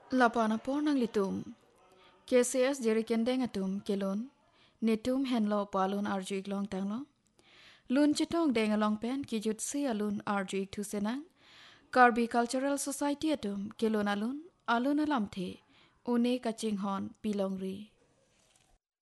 Lapana pornang litum. KCS jerikendeng atum kelon. Netum henlo palun arju iklong tanglo. Lun chitong deng along pen kijut si alun arju ik tu senang. Karbi Cultural Society atum kelon alun alam the. Une kaching hon pilongri.